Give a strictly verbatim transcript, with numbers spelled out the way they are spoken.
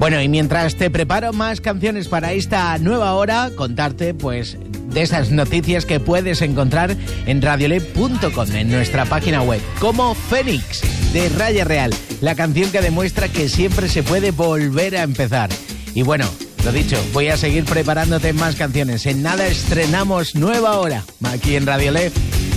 Bueno, y mientras te preparo más canciones para esta nueva hora, contarte pues de esas noticias que puedes encontrar en radiolab punto com, en nuestra página web, como Fénix, de Raya Real, la canción que demuestra que siempre se puede volver a empezar. Y bueno, lo dicho, voy a seguir preparándote más canciones. En nada estrenamos nueva hora aquí en Radiolab.